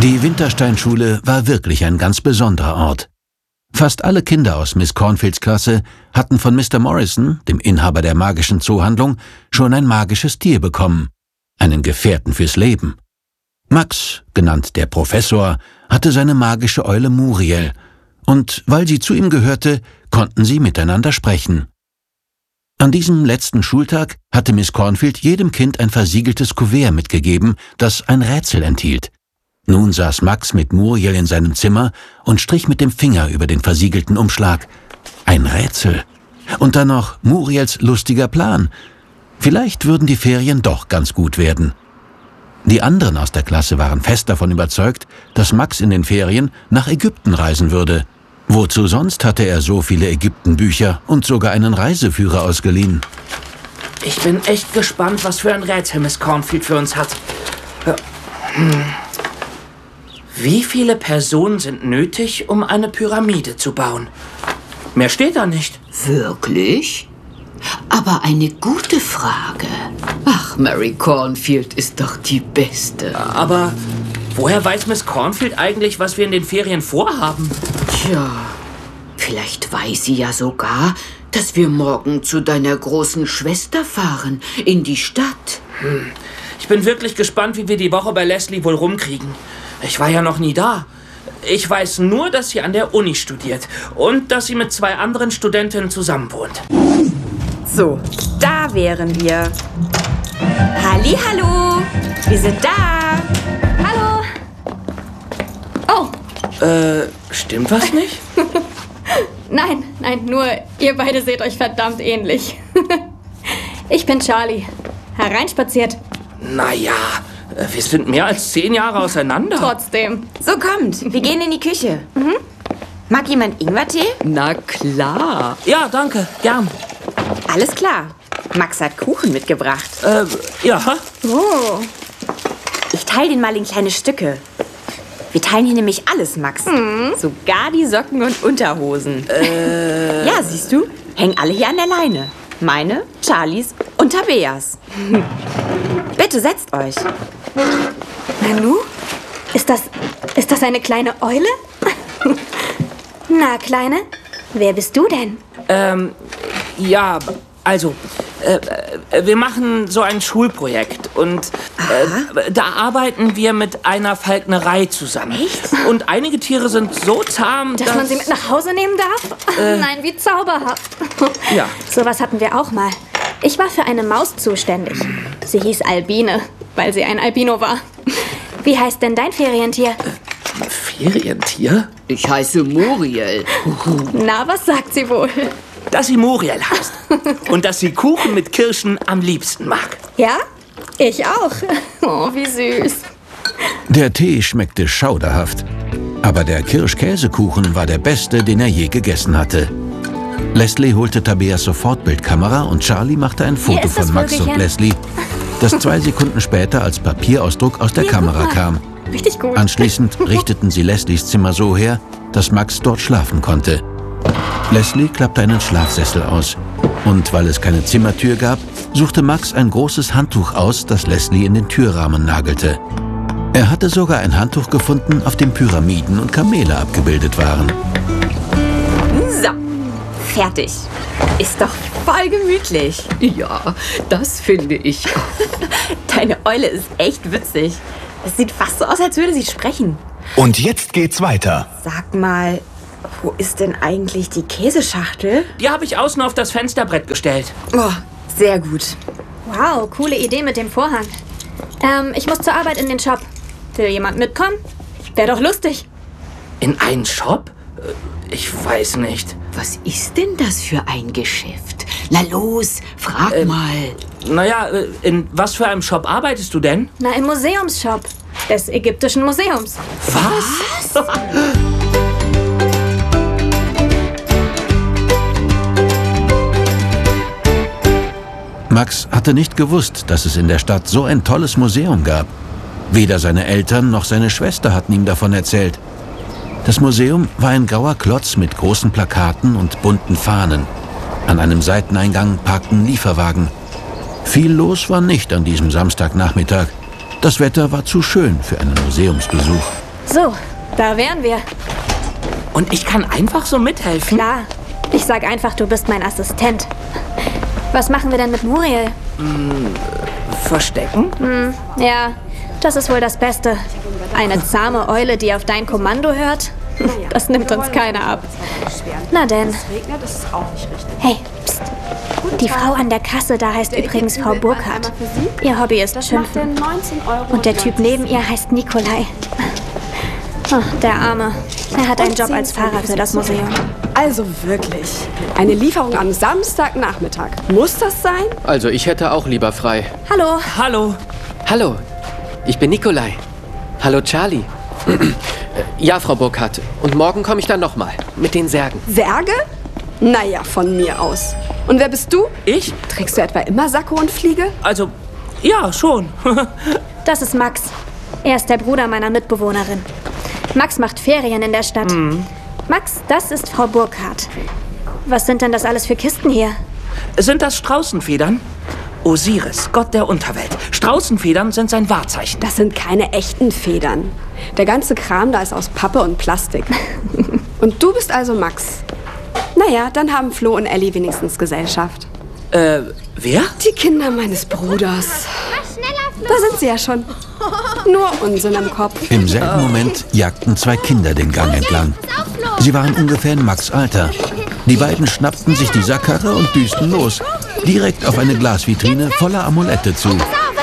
Die Wintersteinschule war wirklich ein ganz besonderer Ort. Fast alle Kinder aus Miss Cornfields Klasse hatten von Mr. Morrison, dem Inhaber der magischen Zoohandlung, schon ein magisches Tier bekommen, einen Gefährten fürs Leben. Max, genannt der Professor, hatte seine magische Eule Muriel, und weil sie zu ihm gehörte, konnten sie miteinander sprechen. An diesem letzten Schultag hatte Miss Cornfield jedem Kind ein versiegeltes Kuvert mitgegeben, das ein Rätsel enthielt. Nun saß Max mit Muriel in seinem Zimmer und strich mit dem Finger über den versiegelten Umschlag. Ein Rätsel. Und dann noch Muriels lustiger Plan. Vielleicht würden die Ferien doch ganz gut werden. Die anderen aus der Klasse waren fest davon überzeugt, dass Max in den Ferien nach Ägypten reisen würde. Wozu sonst hatte er so viele Ägyptenbücher und sogar einen Reiseführer ausgeliehen? Ich bin echt gespannt, was für ein Rätsel Miss Cornfield für uns hat. Wie viele Personen sind nötig, um eine Pyramide zu bauen? Mehr steht da nicht. Wirklich? Aber eine gute Frage. Ach, Mary Cornfield ist doch die Beste. Aber woher weiß Miss Cornfield eigentlich, was wir in den Ferien vorhaben? Tja, vielleicht weiß sie ja sogar, dass wir morgen zu deiner großen Schwester fahren, in die Stadt. Ich bin wirklich gespannt, wie wir die Woche bei Leslie wohl rumkriegen. Ich war ja noch nie da. Ich weiß nur, dass sie an der Uni studiert und dass sie mit 2 anderen Studentinnen zusammenwohnt. So, da wären wir. Hallihallo, wir sind da. Hallo. Oh. Stimmt was nicht? Nein, nur ihr beide seht euch verdammt ähnlich. Ich bin Charlie. Hereinspaziert. Naja, wir sind mehr als 10 Jahre auseinander. Trotzdem. So, kommt, wir gehen in die Küche. Mag jemand Ingwertee? Na klar. Ja, danke, gern. Alles klar. Max hat Kuchen mitgebracht. Ja. Oh. Ich teile den mal in kleine Stücke. Wir teilen hier nämlich alles, Max. Sogar die Socken und Unterhosen. Ja, siehst du? Hängen alle hier an der Leine. Meine, Charlies und Tabeas. Bitte setzt euch. Nanu? Ist das eine kleine Eule? Na, Kleine, wer bist du denn? Ja, also, wir machen so ein Schulprojekt und da arbeiten wir mit einer Falknerei zusammen. Echt? Und einige Tiere sind so zahm, Dass man sie mit nach Hause nehmen darf? Nein, wie zauberhaft. Ja. Sowas hatten wir auch mal. Ich war für eine Maus zuständig. Sie hieß Albine, weil sie ein Albino war. Wie heißt denn dein Ferientier? Ferientier? Ich heiße Muriel. Na, was sagt sie wohl? Dass sie Muriel heißt. Und dass sie Kuchen mit Kirschen am liebsten mag. Ja? Ich auch. Oh, wie süß. Der Tee schmeckte schauderhaft, aber der Kirschkäsekuchen war der beste, den er je gegessen hatte. Leslie holte Tabeas Sofortbildkamera und Charlie machte ein Foto ist das von Max und Vögelchen. Leslie, das 2 Sekunden später als Papierausdruck aus der Hier, Kamera guck mal. kam. Richtig gut. Anschließend richteten sie Leslies Zimmer so her, dass Max dort schlafen konnte. Leslie klappte einen Schlafsessel aus. Und weil es keine Zimmertür gab, suchte Max ein großes Handtuch aus, das Leslie in den Türrahmen nagelte. Er hatte sogar ein Handtuch gefunden, auf dem Pyramiden und Kamele abgebildet waren. So, fertig. Ist doch voll gemütlich. Ja, das finde ich auch. Deine Eule ist echt witzig. Es sieht fast so aus, als würde sie sprechen. Und jetzt geht's weiter. Sag mal, wo ist denn eigentlich die Käseschachtel? Die habe ich außen auf das Fensterbrett gestellt. Oh, sehr gut. Wow, coole Idee mit dem Vorhang. Ich muss zur Arbeit in den Shop. Will jemand mitkommen? Wäre doch lustig. In einen Shop? Ich weiß nicht. Was ist denn das für ein Geschäft? Na los, frag mal. Naja, in was für einem Shop arbeitest du denn? Na, im Museumsshop des Ägyptischen Museums. Was? Max hatte nicht gewusst, dass es in der Stadt so ein tolles Museum gab. Weder seine Eltern noch seine Schwester hatten ihm davon erzählt. Das Museum war ein grauer Klotz mit großen Plakaten und bunten Fahnen. An einem Seiteneingang parkten Lieferwagen. Viel los war nicht an diesem Samstagnachmittag. Das Wetter war zu schön für einen Museumsbesuch. So, da wären wir. Und ich kann einfach so mithelfen? Klar. Ich sag einfach, du bist mein Assistent. Was machen wir denn mit Muriel? Verstecken? Ja, das ist wohl das Beste. Eine zahme Eule, die auf dein Kommando hört? Das nimmt uns keiner ab. Na denn. Hey, pst. Die Frau an der Kasse da heißt übrigens Frau Burkhardt. Ihr Hobby ist Schimpfen. Und der Typ neben ihr heißt Nikolai. Oh, der Arme. Er hat einen Job als Fahrer für das Museum. Also wirklich. Eine Lieferung am Samstagnachmittag. Muss das sein? Also ich hätte auch lieber frei. Hallo. Hallo. Hallo, ich bin Nikolai. Hallo Charlie. Ja, Frau Burkhardt. Und morgen komme ich dann nochmal. Mit den Särgen. Särge? Naja, von mir aus. Und wer bist du? Ich? Trägst du etwa immer Sakko und Fliege? Also, ja, schon. Das ist Max. Er ist der Bruder meiner Mitbewohnerin. Max macht Ferien in der Stadt. Max, das ist Frau Burkhardt. Was sind denn das alles für Kisten hier? Sind das Straußenfedern? Osiris, Gott der Unterwelt. Straußenfedern sind sein Wahrzeichen. Das sind keine echten Federn. Der ganze Kram da ist aus Pappe und Plastik. Und du bist also Max. Naja, dann haben Flo und Ellie wenigstens Gesellschaft. Wer? Die Kinder meines Bruders. Da sind sie ja schon. Nur Unsinn im Kopf. Im selben Moment jagten 2 Kinder den Gang entlang. Sie waren ungefähr in Max' Alter. Die beiden schnappten sich die Sackkarre und düsten los. Direkt auf eine Glasvitrine voller Amulette zu.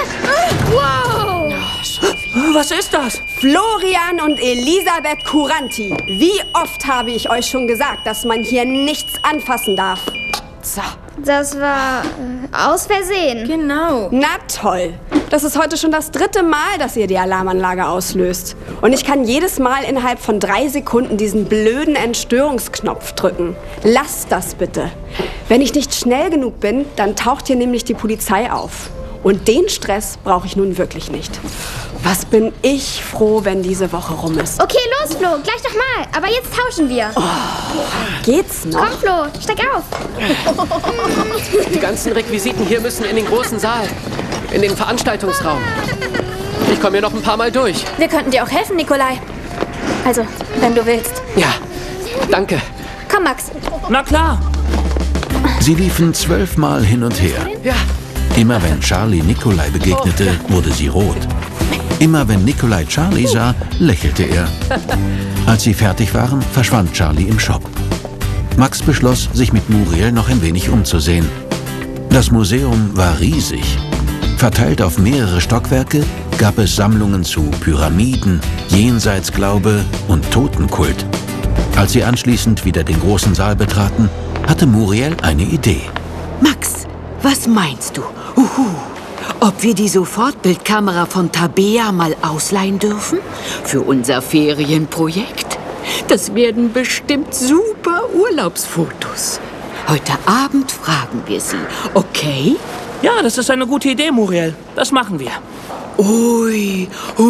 Was ist das? Florian und Elisabeth Kuranti. Wie oft habe ich euch schon gesagt, dass man hier nichts anfassen darf? So. Das war aus Versehen. Genau. Na toll. Das ist heute schon das 3. Mal, dass ihr die Alarmanlage auslöst. Und ich kann jedes Mal innerhalb von 3 Sekunden diesen blöden Entstörungsknopf drücken. Lasst das bitte. Wenn ich nicht schnell genug bin, dann taucht hier nämlich die Polizei auf. Und den Stress brauche ich nun wirklich nicht. Was bin ich froh, wenn diese Woche rum ist. Okay, los, Flo. Gleich doch mal. Aber jetzt tauschen wir. Geht's noch? Komm, Flo. Steig auf. Die ganzen Requisiten hier müssen in den großen Saal. In den Veranstaltungsraum. Ich komme hier noch ein paar Mal durch. Wir könnten dir auch helfen, Nikolai. Also, wenn du willst. Ja, danke. Komm, Max. Na klar. Sie liefen 12 Mal hin und her. Ja. Immer wenn Charlie Nikolai begegnete, wurde sie rot. Immer wenn Nikolai Charlie sah, lächelte er. Als sie fertig waren, verschwand Charlie im Shop. Max beschloss, sich mit Muriel noch ein wenig umzusehen. Das Museum war riesig. Verteilt auf mehrere Stockwerke gab es Sammlungen zu Pyramiden, Jenseitsglaube und Totenkult. Als sie anschließend wieder den großen Saal betraten, hatte Muriel eine Idee. Max, was meinst du? Ob wir die Sofortbildkamera von Tabea mal ausleihen dürfen? Für unser Ferienprojekt? Das werden bestimmt super Urlaubsfotos. Heute Abend fragen wir sie, okay? Ja, das ist eine gute Idee, Muriel. Das machen wir. Ui,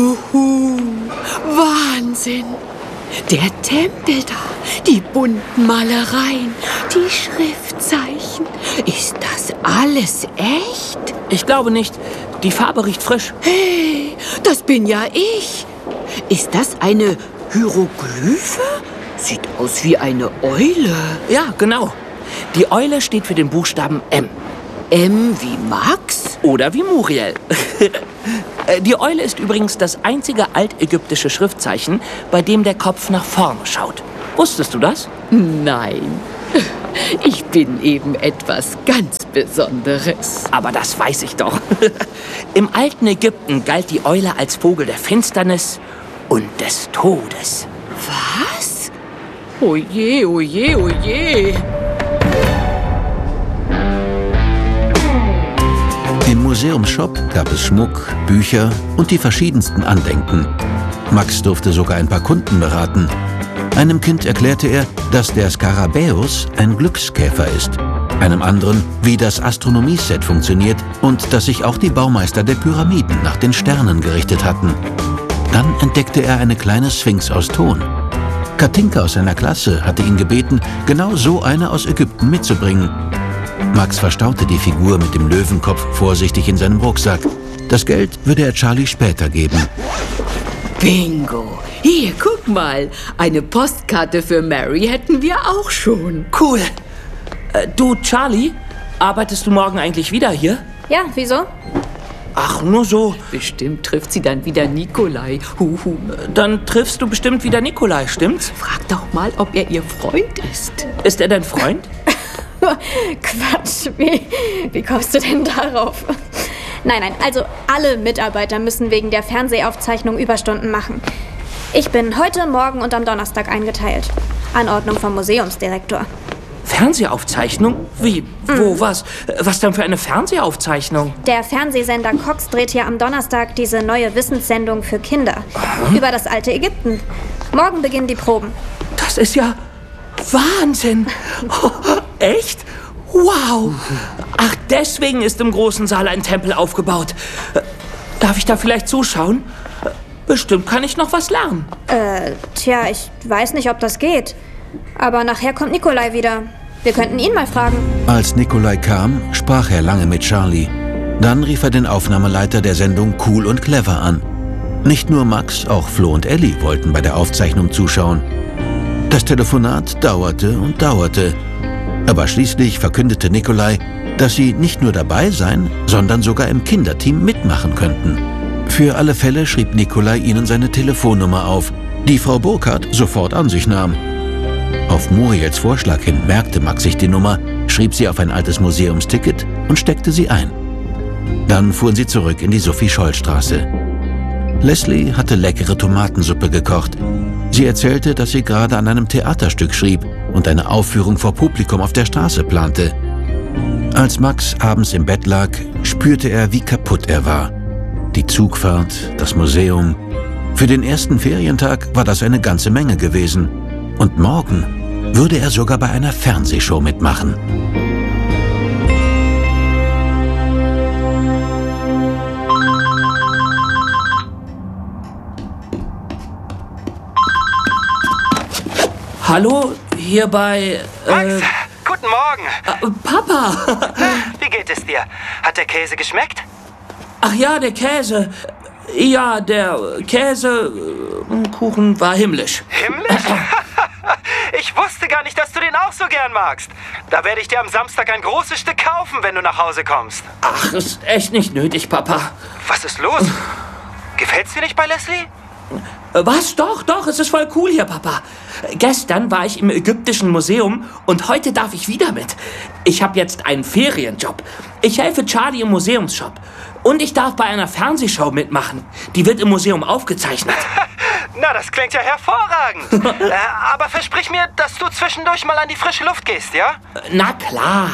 Wahnsinn! Der Tempel da, die bunten Malereien, die Schriftzeichen. Ist das alles echt? Ich glaube nicht. Die Farbe riecht frisch. Hey, das bin ja ich. Ist das eine Hieroglyphe? Sieht aus wie eine Eule. Ja, genau. Die Eule steht für den Buchstaben M. M wie Max? Oder wie Muriel. Die Eule ist übrigens das einzige altägyptische Schriftzeichen, bei dem der Kopf nach vorne schaut. Wusstest du das? Nein. Ich bin eben etwas ganz Besonderes. Aber das weiß ich doch. Im alten Ägypten galt die Eule als Vogel der Finsternis und des Todes. Was? Oje, oje, oje. Im Museumsshop gab es Schmuck, Bücher und die verschiedensten Andenken. Max durfte sogar ein paar Kunden beraten. Einem Kind erklärte er, dass der Skarabäus ein Glückskäfer ist. Einem anderen, wie das Astronomieset funktioniert und dass sich auch die Baumeister der Pyramiden nach den Sternen gerichtet hatten. Dann entdeckte er eine kleine Sphinx aus Ton. Katinka aus seiner Klasse hatte ihn gebeten, genau so eine aus Ägypten mitzubringen. Max verstaute die Figur mit dem Löwenkopf vorsichtig in seinem Rucksack. Das Geld würde er Charlie später geben. Bingo. Hier, guck mal. Eine Postkarte für Mary hätten wir auch schon. Cool. Du, Charlie, arbeitest du morgen eigentlich wieder hier? Ja, wieso? Ach, nur so. Bestimmt trifft sie dann wieder Nikolai. Huhu. Dann triffst du bestimmt wieder Nikolai, stimmt's? Frag doch mal, ob er ihr Freund ist. Ist er dein Freund? Quatsch, wie kommst du denn darauf? Nein, also alle Mitarbeiter müssen wegen der Fernsehaufzeichnung Überstunden machen. Ich bin heute, morgen und am Donnerstag eingeteilt. Anordnung vom Museumsdirektor. Fernsehaufzeichnung? Wie? Wo? Was? Was denn für eine Fernsehaufzeichnung? Der Fernsehsender Cox dreht hier am Donnerstag diese neue Wissenssendung für Kinder. Über das alte Ägypten. Morgen beginnen die Proben. Das ist ja Wahnsinn. Oh, echt? Wow. Ach, deswegen ist im großen Saal ein Tempel aufgebaut. Darf ich da vielleicht zuschauen? Bestimmt kann ich noch was lernen. Tja, ich weiß nicht, ob das geht. Aber nachher kommt Nikolai wieder. Wir könnten ihn mal fragen. Als Nikolai kam, sprach er lange mit Charlie. Dann rief er den Aufnahmeleiter der Sendung Cool und Clever an. Nicht nur Max, auch Flo und Ellie wollten bei der Aufzeichnung zuschauen. Das Telefonat dauerte und dauerte. Aber schließlich verkündete Nikolai, dass sie nicht nur dabei sein, sondern sogar im Kinderteam mitmachen könnten. Für alle Fälle schrieb Nikolai ihnen seine Telefonnummer auf, die Frau Burkhardt sofort an sich nahm. Auf Muriels Vorschlag hin merkte Max sich die Nummer, schrieb sie auf ein altes Museumsticket und steckte sie ein. Dann fuhren sie zurück in die Sophie-Scholl-Straße. Leslie hatte leckere Tomatensuppe gekocht. Sie erzählte, dass sie gerade an einem Theaterstück schrieb und eine Aufführung vor Publikum auf der Straße plante. Als Max abends im Bett lag, spürte er, wie kaputt er war. Die Zugfahrt, das Museum. Für den ersten Ferientag war das eine ganze Menge gewesen. Und morgen würde er sogar bei einer Fernsehshow mitmachen. Hallo, hier bei... Max, guten Morgen. Papa! Wie geht es dir? Hat der Käse geschmeckt? Ach ja, der Käse. Ja, der Käsekuchen war himmlisch. Himmlisch? Ich wusste gar nicht, dass du den auch so gern magst. Da werde ich dir am Samstag ein großes Stück kaufen, wenn du nach Hause kommst. Ach, ist echt nicht nötig, Papa. Was ist los? Gefällt's dir nicht bei Leslie? Was? Doch, es ist voll cool hier, Papa. Gestern war ich im Ägyptischen Museum und heute darf ich wieder mit. Ich habe jetzt einen Ferienjob. Ich helfe Charlie im Museumsshop. Und ich darf bei einer Fernsehshow mitmachen. Die wird im Museum aufgezeichnet. Na, das klingt ja hervorragend. Aber versprich mir, dass du zwischendurch mal an die frische Luft gehst, ja? Na klar.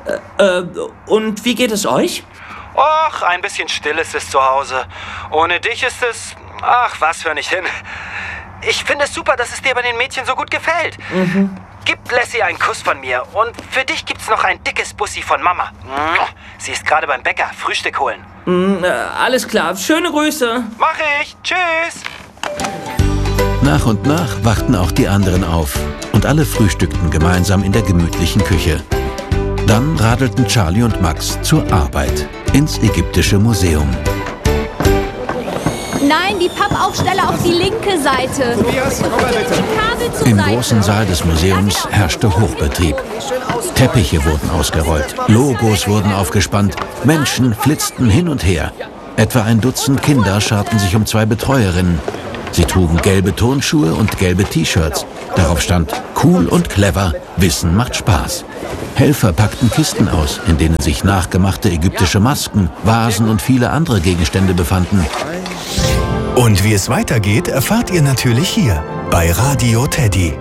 Und wie geht es euch? Och, ein bisschen still ist es zu Hause. Ohne dich ist es... Ach, was für nicht hin. Ich finde es super, dass es dir bei den Mädchen so gut gefällt. Gib Leslie einen Kuss von mir. Und für dich gibt's noch ein dickes Bussi von Mama. Sie ist gerade beim Bäcker. Frühstück holen. Alles klar. Schöne Grüße. Mach ich. Tschüss. Nach und nach wachten auch die anderen auf. Und alle frühstückten gemeinsam in der gemütlichen Küche. Dann radelten Charlie und Max zur Arbeit ins Ägyptische Museum. Nein, die Pappaufsteller auf die linke Seite. Tobias, komm mal bitte. Die Kabel zur Im Seite. großen Saal des Museums herrschte Hochbetrieb. Teppiche wurden ausgerollt, Logos wurden aufgespannt, Menschen flitzten hin und her. Etwa ein Dutzend Kinder scharten sich um zwei Betreuerinnen. Sie trugen gelbe Turnschuhe und gelbe T-Shirts. Darauf stand Cool und Clever, Wissen macht Spaß. Helfer packten Kisten aus, in denen sich nachgemachte ägyptische Masken, Vasen und viele andere Gegenstände befanden. Und wie es weitergeht, erfahrt ihr natürlich hier bei Radio Teddy.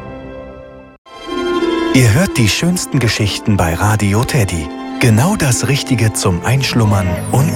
Ihr hört die schönsten Geschichten bei Radio Teddy. Genau das Richtige zum Einschlummern und